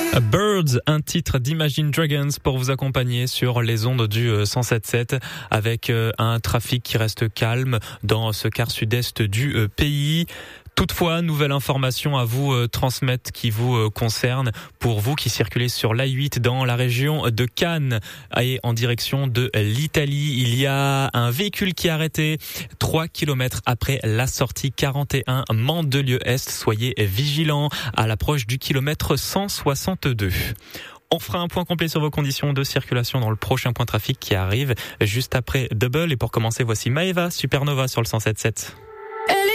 Birds, un titre d'Imagine Dragons pour vous accompagner sur les ondes du 107.7 avec un trafic qui reste calme dans ce quart sud-est du pays. Toutefois, nouvelle information à vous transmettre qui vous concerne pour vous qui circulez sur l'A8 dans la région de Cannes et en direction de l'Italie. Il y a un véhicule qui est arrêté 3 km après la sortie 41 Mandelieu-Est. Soyez vigilants à l'approche du kilomètre 162. On fera un point complet sur vos conditions de circulation dans le prochain point trafic qui arrive juste après Double. Et pour commencer, voici Maeva Supernova sur le 107.7.